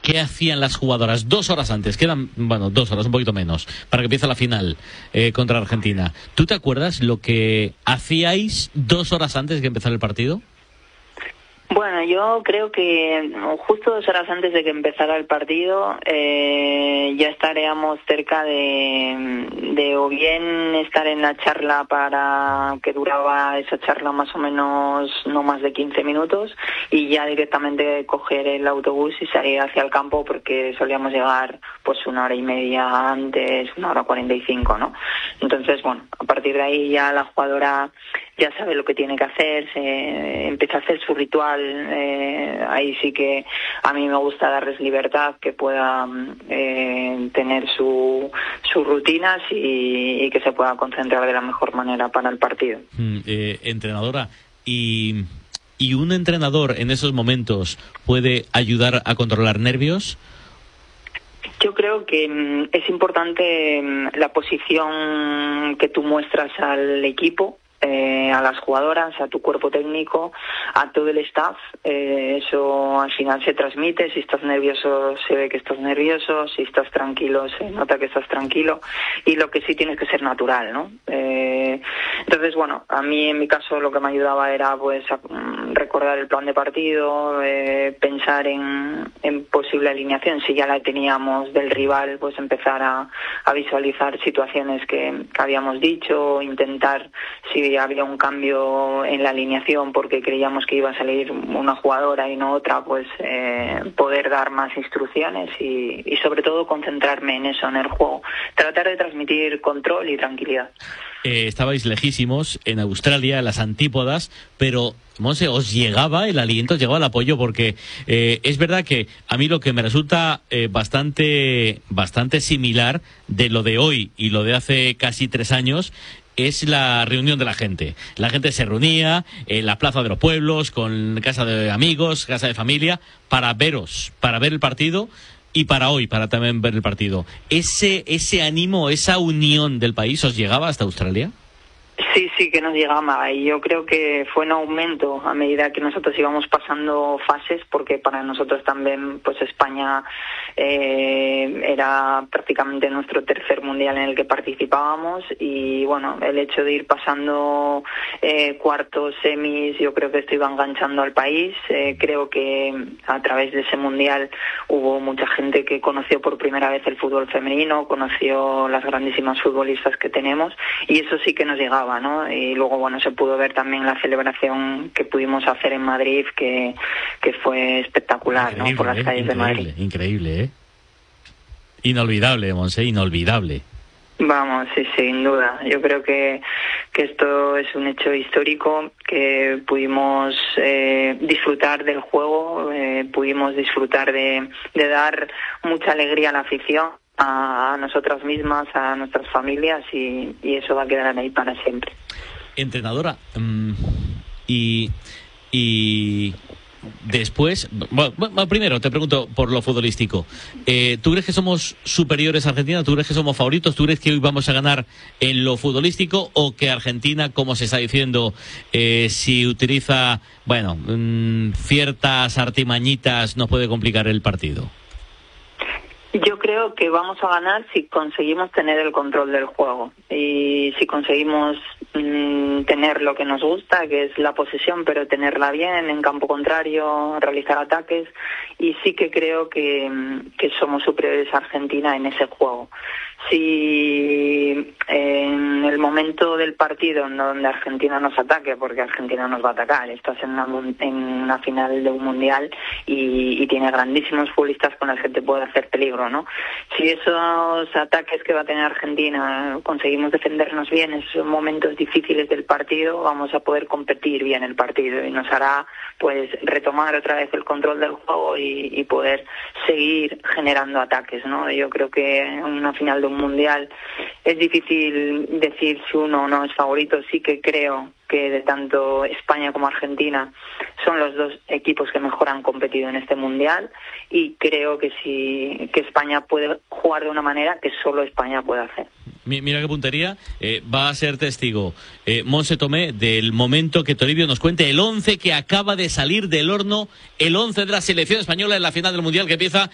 ¿qué hacían las jugadoras 2 horas antes? Quedan, bueno, 2 horas, un poquito menos, para que empiece la final contra Argentina. ¿Tú te acuerdas lo que hacíais 2 horas antes de que empezara el partido? Bueno, yo creo que justo 2 horas antes de que empezara el partido ya estaríamos cerca de o bien estar en la charla para que duraba esa charla más o menos no más de 15 minutos y ya directamente coger el autobús y salir hacia el campo porque solíamos llegar pues 1 hora y media antes, 1 hora 45, ¿no? Entonces, bueno, a partir de ahí ya la jugadora ya sabe lo que tiene que hacer, se empieza a hacer su ritual. Ahí sí que a mí me gusta darles libertad, que puedan tener sus rutinas y que se pueda concentrar de la mejor manera para el partido. Entrenadora, ¿y un entrenador en esos momentos puede ayudar a controlar nervios? Yo creo que es importante la posición que tú muestras al equipo, a las jugadoras, a tu cuerpo técnico, a todo el staff. Eso al final se transmite. Si estás nervioso se ve que estás nervioso, si estás tranquilo se nota que estás tranquilo, y lo que sí tienes que ser natural, ¿no? Entonces, bueno, a mí en mi caso lo que me ayudaba era pues recordar el plan de partido, pensar en posible alineación. Si ya la teníamos del rival, pues empezar a visualizar situaciones que habíamos dicho, intentar, si había un cambio en la alineación porque creíamos que iba a salir una jugadora y no otra, pues poder dar más instrucciones y sobre todo concentrarme en eso, en el juego. Tratar de transmitir control y tranquilidad. Estabais lejísimos en Australia, en las antípodas, pero Monse, os llegaba el aliento, os llegaba el apoyo, porque es verdad que a mí lo que me resulta bastante similar de lo de hoy y lo de hace casi 3 años es la reunión de la gente. La gente se reunía en la plaza de los pueblos, con casa de amigos, casa de familia, para veros, para ver el partido y para hoy, para también ver el partido. ¿Ese ánimo, esa unión del país os llegaba hasta Australia? Sí que nos llegaba, y yo creo que fue en aumento a medida que nosotros íbamos pasando fases, porque para nosotros también pues España era prácticamente nuestro tercer mundial en el que participábamos, y bueno, el hecho de ir pasando cuartos, semis, yo creo que esto iba enganchando al país. Creo que a través de ese mundial hubo mucha gente que conoció por primera vez el fútbol femenino, conoció las grandísimas futbolistas que tenemos, y eso sí que nos llegaba, ¿no? Y luego, bueno, se pudo ver también la celebración que pudimos hacer en Madrid, que fue espectacular, increíble, ¿no? Por las calles de Madrid. Increíble, ¿eh? Inolvidable, Monse, inolvidable. Vamos, sí, sin duda. Yo creo que esto es un hecho histórico, que pudimos disfrutar del juego, pudimos disfrutar de dar mucha alegría a la afición, a nosotras mismas, a nuestras familias, y eso va a quedar ahí para siempre. Entrenadora, y después, bueno, primero te pregunto por lo futbolístico. ¿Tú crees que somos superiores a Argentina? ¿Tú crees que somos favoritos? ¿Tú crees que hoy vamos a ganar en lo futbolístico, o que Argentina, como se está diciendo, si utiliza, bueno, ciertas artimañitas, nos puede complicar el partido? Yo creo que vamos a ganar si conseguimos tener el control del juego y si conseguimos tener lo que nos gusta, que es la posesión, pero tenerla bien en campo contrario, realizar ataques, y sí que creo que somos superiores a Argentina en ese juego. Si en el momento del partido en donde Argentina nos ataque, porque Argentina nos va a atacar, estás en una final de un mundial y tiene grandísimos futbolistas con los que te puede hacer peligro, ¿no? Si esos ataques que va a tener Argentina conseguimos defendernos bien en esos momentos difíciles del partido, vamos a poder competir bien el partido, y nos hará pues retomar otra vez el control del juego y poder seguir generando ataques, ¿no? Yo creo que en una final de un mundial es difícil decir si uno o no es favorito. Sí que creo que de tanto España como Argentina son los dos equipos que mejor han competido en este mundial, y creo que España puede jugar de una manera que solo España puede hacer. Mira qué puntería. Va a ser testigo Monse Tomé del momento que Toribio nos cuente el 11 que acaba de salir del horno, el 11 de la selección española en la final del mundial que empieza